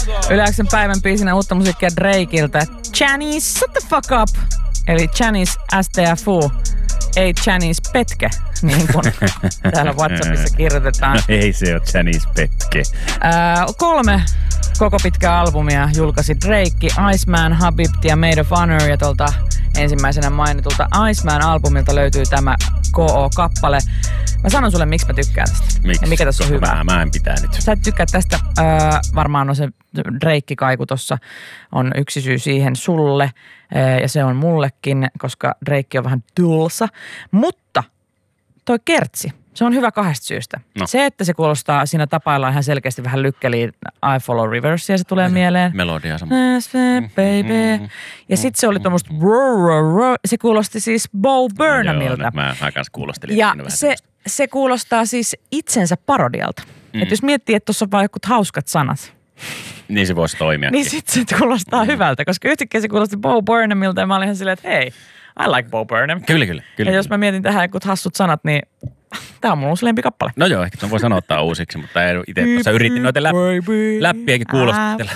Yleensä päivän biisinä uutta musiikkia Drakeilta. Janice, shut the fuck up. Eli Janice STFU. Ei Janice Petke, niin kuin täällä WhatsAppissa kirjoitetaan. No ei se ole Janice Petke. 3 koko pitkää albumia julkaisi Drake, Iceman, Habibti ja Made of Honor. Ja tuolta ensimmäisenä mainitulta Iceman-albumilta löytyy tämä KO-kappale. Mä sanon sulle, miksi mä tykkään tästä. Miksi? Ja mikä tässä on hyvä. Mä en pitää nyt. Sä et tykkää tästä. Varmaan on se Drake-kaiku tossa on yksi syy siihen sulle. Ja se on mullekin, koska Drake on vähän tylsä. Mutta toi kertsi, se on hyvä 2 syystä. No. Se, että se kuulostaa, siinä tapaillaan ihan selkeästi vähän lykkeliin I Follow Rivers ja se tulee mieleen. Melodia sama. Baby. Ja sit se oli tommoista se kuulosti siis Bo Burnhamilta. Joo, mä kanssa kuulostelin. Ja se kuulostaa siis itsensä parodialta. Että jos miettii, että tuossa on vaan jotkut hauskat sanat. Niin se voisi toimia. Niin sit se kuulostaa hyvältä, koska yhtäkkiä se kuulosti Bo Burnhamilta ja mä olin ihan silleen, että hei, I like Bo Burnham. Kyllä. Ja jos mä mietin tähän jotkut hassut sanat, niin tää on mun uusi lempikappale. No joo, ehkä se voi sanoa ottaa uusiksi, mutta itse tuossa yritin noita läppiäkin kuulostella.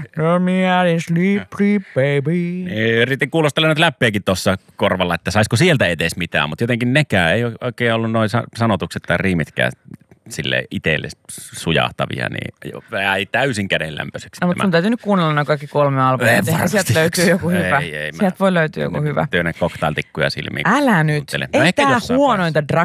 Yritin kuulostella noita läppiäkin tuossa korvalla, että saisiko sieltä edes mitään, mutta jotenkin nekään ei ole oikein ollut noin sanotukset tai riimitkään sille itselle sujahtavia, niin ei täysin kädenlämpöiseksi. No, mutta sun täytyy nyt kuunnella noin kaikki 3 albumia. Sieltä löytyy joku hyvä. Sieltä voi löytyä joku hyvä. Työnne cocktailtikkuja silmiin. Älä nyt. Ei tää huonointa